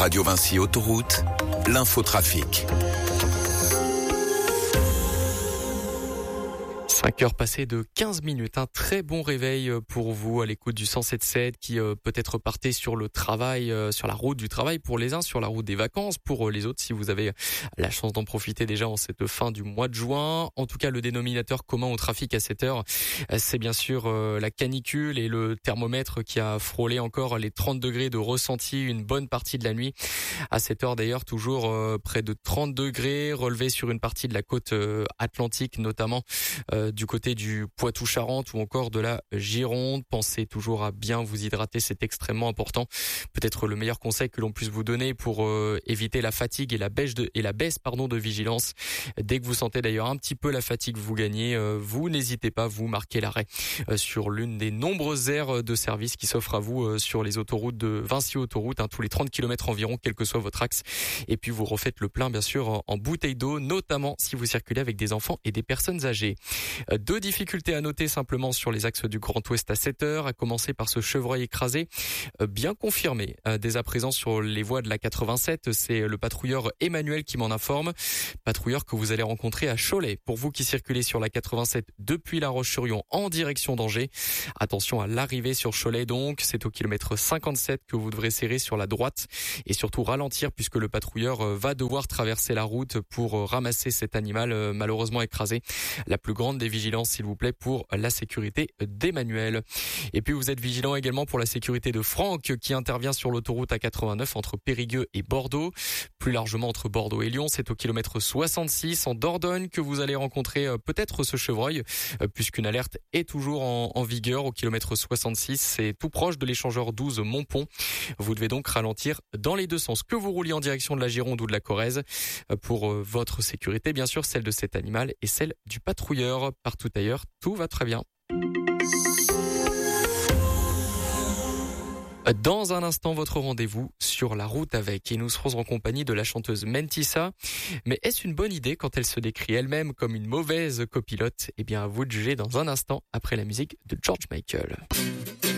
Radio Vinci Autoroute, l'infotrafic. 5 heures passées de 15 minutes. Un très bon réveil pour vous à l'écoute du 107.7 qui peut-être partez sur le travail, sur la route du travail pour les uns, sur la route des vacances pour les autres si vous avez la chance d'en profiter déjà en cette fin du mois de juin. En tout cas, le dénominateur commun au trafic à cette heure, c'est bien sûr la canicule et le thermomètre qui a frôlé encore les 30 degrés de ressenti une bonne partie de la nuit. À cette heure d'ailleurs, toujours près de 30 degrés relevés sur une partie de la côte atlantique, notamment du côté du Poitou-Charentes ou encore de la Gironde. Pensez toujours à bien vous hydrater, c'est extrêmement important. Peut-être le meilleur conseil que l'on puisse vous donner pour éviter la fatigue et la baisse de vigilance. Dès que vous sentez d'ailleurs un petit peu la fatigue vous gagnez, vous n'hésitez pas, vous marquez l'arrêt sur l'une des nombreuses aires de service qui s'offrent à vous sur les autoroutes de Vinci Autoroute, tous les 30 km environ, quel que soit votre axe. Et puis vous refaites le plein bien sûr en bouteille d'eau, notamment si vous circulez avec des enfants et des personnes âgées. Deux difficultés à noter simplement sur les axes du Grand Ouest à 7 heures, à commencer par ce chevreuil écrasé, bien confirmé dès à présent sur les voies de la 87. C'est le patrouilleur Emmanuel qui m'en informe, patrouilleur que vous allez rencontrer à Cholet. Pour vous qui circulez sur la 87 depuis La Roche-sur-Yon en direction d'Angers, attention à l'arrivée sur Cholet donc, c'est au kilomètre 57 que vous devrez serrer sur la droite et surtout ralentir puisque le patrouilleur va devoir traverser la route pour ramasser cet animal malheureusement écrasé. La plus grande des vigilances s'il vous plaît pour la sécurité d'Emmanuel. Et puis vous êtes vigilant également pour la sécurité de Franck qui intervient sur l'autoroute A89 entre Périgueux et Bordeaux. Plus largement entre Bordeaux et Lyon, c'est au kilomètre 66 en Dordogne que vous allez rencontrer peut-être ce chevreuil puisqu'une alerte est toujours en vigueur au kilomètre 66. C'est tout proche de l'échangeur 12 Montpont. Vous devez donc ralentir dans les deux sens, que vous rouliez en direction de la Gironde ou de la Corrèze pour votre sécurité, bien sûr, celle de cet animal et celle du patrouilleur. Partout ailleurs, tout va très bien. Dans un instant, votre rendez-vous sur la route avec. Et nous serons en compagnie de la chanteuse Mentissa. Mais est-ce une bonne idée quand elle se décrit elle-même comme une mauvaise copilote ? Eh bien, à vous de juger dans un instant après la musique de George Michael.